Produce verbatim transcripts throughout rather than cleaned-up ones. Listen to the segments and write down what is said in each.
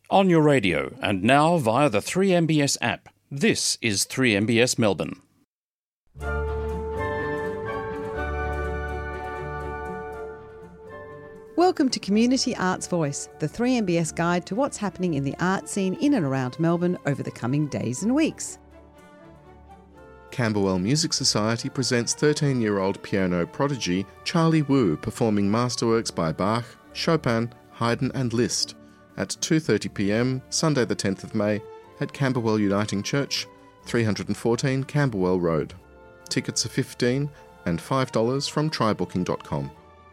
On your radio and now via the three M B S app. This is three M B S Melbourne. Welcome to Community Arts Voice, the three M B S guide to what's happening in the art scene in and around Melbourne over the coming days and weeks. Camberwell Music Society presents thirteen-year-old piano prodigy Charlie Wu performing masterworks by Bach, Chopin, Haydn and Liszt at two thirty p m Sunday the tenth of May at Camberwell Uniting Church, three fourteen Camberwell Road. Tickets are fifteen dollars and five dollars from try booking dot com.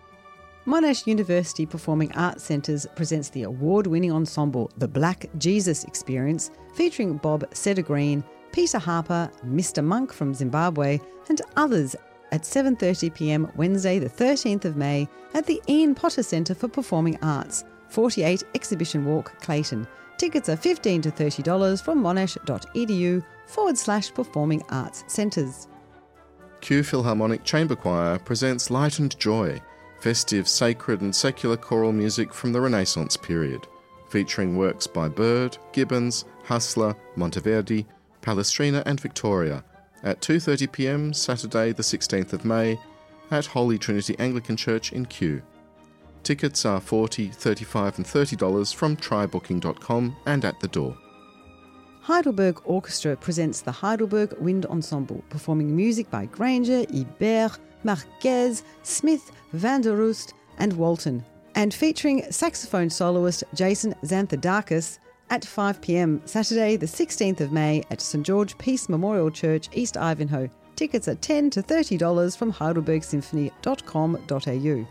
Monash University Performing Arts Centres presents the award-winning ensemble The Black Jesus Experience, featuring Bob Sedergreen, Peter Harper, Mister Monk from Zimbabwe and others at seven thirty p m Wednesday the thirteenth of May at the Ian Potter Centre for Performing Arts, forty-eight Exhibition Walk, Clayton. Tickets are fifteen dollars to thirty dollars from monash.edu forward slash performing arts centres. Kew Philharmonic Chamber Choir presents Light and Joy, festive, sacred and secular choral music from the Renaissance period, featuring works by Byrd, Gibbons, Hustler, Monteverdi, Palestrina and Victoria at two thirty p m Saturday the sixteenth of May at Holy Trinity Anglican Church in Kew. Tickets are forty dollars, thirty-five dollars and thirty dollars from try booking dot com and at the door. Heidelberg Orchestra presents the Heidelberg Wind Ensemble, performing music by Granger, Ibert, Marquez, Smith, Van der Roost and Walton, and featuring saxophone soloist Jason Xanthidakis at five p m Saturday the sixteenth of May at St George Peace Memorial Church, East Ivanhoe. Tickets are ten dollars to thirty dollars from heidelberg symphony dot com dot a u.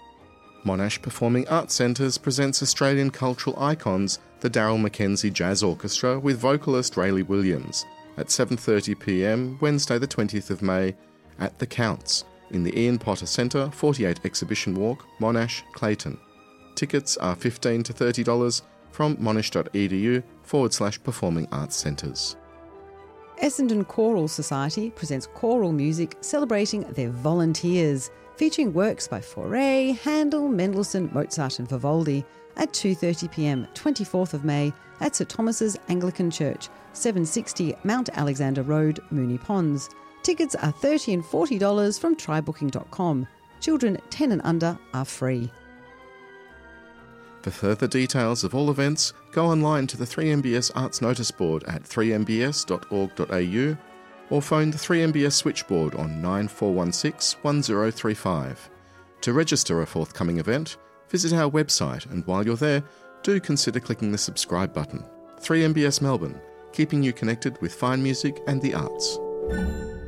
Monash Performing Arts Centres presents Australian cultural icons, the Daryl Mackenzie Jazz Orchestra with vocalist Rayleigh Williams at seven thirty p m Wednesday the twentieth of May at The Counts in the Ian Potter Centre, forty-eight Exhibition Walk, Monash, Clayton. Tickets are fifteen dollars to thirty dollars from monash.edu forward slash performing arts centres. Essendon Choral Society presents choral music celebrating their volunteers, featuring works by Fauré, Handel, Mendelssohn, Mozart and Vivaldi at two thirty p m twenty-fourth of May at St Thomas's Anglican Church, seven sixty Mount Alexander Road, Moonee Ponds. Tickets are thirty dollars and forty dollars from try booking dot com. Children ten and under are free. For further details of all events, go online to the three M B S Arts Notice Board at three m b s dot org dot a u or phone the three M B S switchboard on nine four one six, one zero three five. To register a forthcoming event, visit our website and while you're there, do consider clicking the subscribe button. three M B S Melbourne, keeping you connected with fine music and the arts.